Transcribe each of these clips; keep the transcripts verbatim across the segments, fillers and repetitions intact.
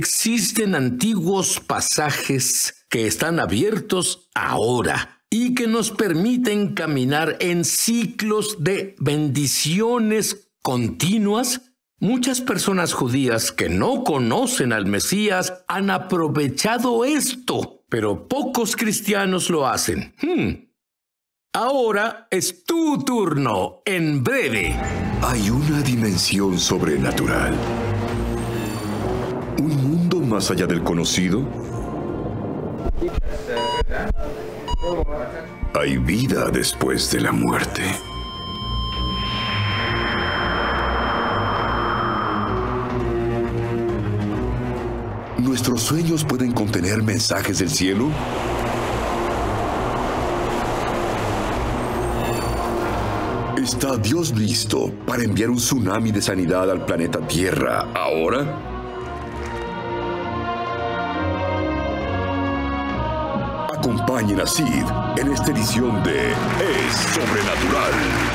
Existen antiguos pasajes que están abiertos ahora y que nos permiten caminar en ciclos de bendiciones continuas. Muchas personas judías que no conocen al Mesías han aprovechado esto, pero pocos cristianos lo hacen. Hmm. Ahora es tu turno, en breve. Hay una dimensión sobrenatural. ¿Un mundo más allá del conocido? Hay vida después de la muerte. ¿Nuestros sueños pueden contener mensajes del cielo? ¿Está Dios listo para enviar un tsunami de sanidad al planeta Tierra ahora? Acompañen a Sid en esta edición de Es Sobrenatural.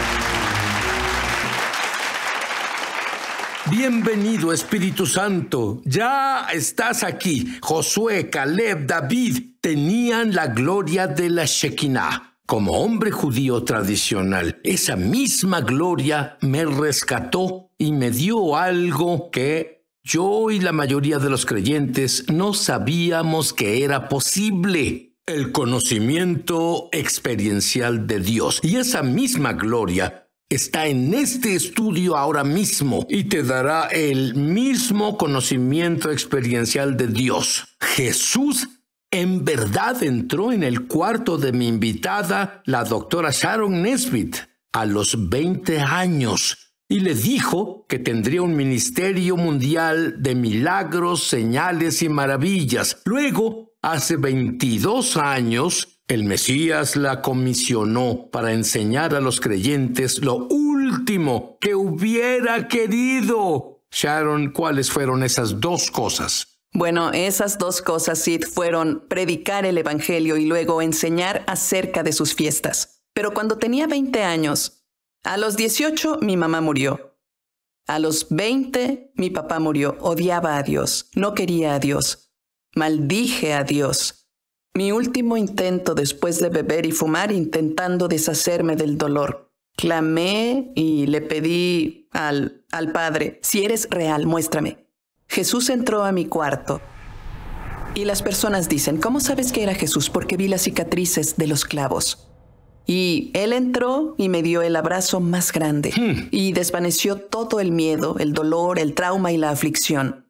Bienvenido, Espíritu Santo. Ya estás aquí. Josué, Caleb, David tenían la gloria de la Shekinah. Como hombre judío tradicional, esa misma gloria me rescató y me dio algo que yo y la mayoría de los creyentes no sabíamos que era posible: el conocimiento experiencial de Dios. Y esa misma gloria está en este estudio ahora mismo y te dará el mismo conocimiento experiencial de Dios. Jesús en verdad entró en el cuarto de mi invitada, la doctora Sharon Nesbitt, a los veinte años y le dijo que tendría un ministerio mundial de milagros, señales y maravillas. Luego, hace veintidós años, el Mesías la comisionó para enseñar a los creyentes lo último que hubiera querido. Sharon, ¿cuáles fueron esas dos cosas? Bueno, esas dos cosas, Sid, fueron predicar el evangelio y luego enseñar acerca de sus fiestas. Pero cuando tenía veinte años, a los dieciocho mi mamá murió. A los veinte mi papá murió. Odiaba a Dios, no quería a Dios. Maldije a Dios. Mi último intento después de beber y fumar, intentando deshacerme del dolor. Clamé y le pedí al, al Padre: si eres real, muéstrame. Jesús entró a mi cuarto y las personas dicen: ¿cómo sabes que era Jesús? Porque vi las cicatrices de los clavos. Y él entró y me dio el abrazo más grande hmm. y desvaneció todo el miedo, el dolor, el trauma y la aflicción.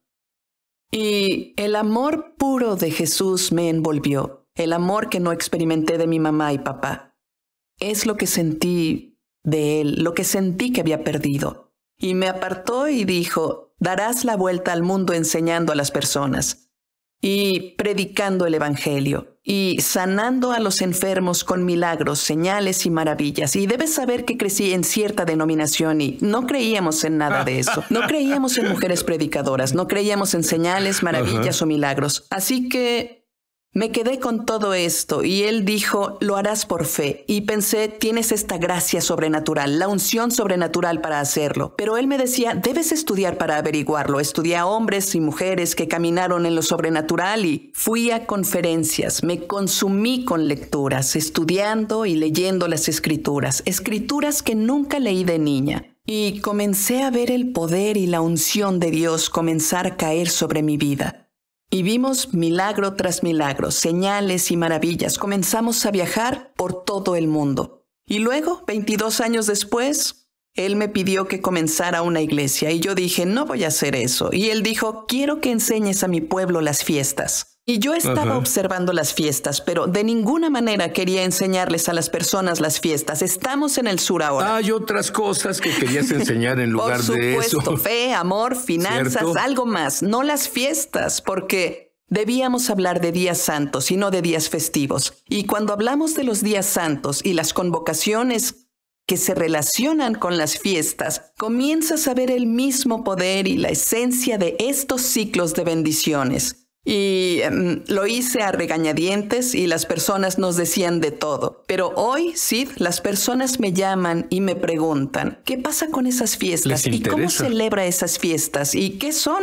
Y el amor puro de Jesús me envolvió, el amor que no experimenté de mi mamá y papá. Es lo que sentí de él, lo que sentí que había perdido. Y me apartó y dijo: darás la vuelta al mundo enseñando a las personas y predicando el evangelio y sanando a los enfermos con milagros, señales y maravillas. Y debes saber que crecí en cierta denominación y no creíamos en nada de eso. No creíamos en mujeres predicadoras, no creíamos en señales, maravillas o milagros. Así que me quedé con todo esto y él dijo: lo harás por fe. Y pensé: tienes esta gracia sobrenatural, la unción sobrenatural para hacerlo. Pero él me decía: debes estudiar para averiguarlo. Estudié a hombres y mujeres que caminaron en lo sobrenatural y fui a conferencias. Me consumí con lecturas, estudiando y leyendo las escrituras. Escrituras que nunca leí de niña. Y comencé a ver el poder y la unción de Dios comenzar a caer sobre mi vida. Y vimos milagro tras milagro, señales y maravillas. Comenzamos a viajar por todo el mundo. Y luego, veintidós años después, él me pidió que comenzara una iglesia. Y yo dije: no voy a hacer eso. Y él dijo: quiero que enseñes a mi pueblo las fiestas. Y yo estaba Ajá. observando las fiestas, pero de ninguna manera quería enseñarles a las personas las fiestas. Estamos en el sur ahora. Hay otras cosas que querías enseñar en lugar de eso. Por supuesto, fe, amor, finanzas, ¿cierto? Algo más. No las fiestas, porque debíamos hablar de días santos y no de días festivos. Y cuando hablamos de los días santos y las convocaciones que se relacionan con las fiestas, comienzas a ver el mismo poder y la esencia de estos ciclos de bendiciones. Y um, lo hice a regañadientes y las personas nos decían de todo. Pero hoy, Sid, las personas me llaman y me preguntan: ¿qué pasa con esas fiestas? ¿Y cómo celebra esas fiestas? ¿Y qué son?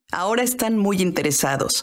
Ahora están muy interesados.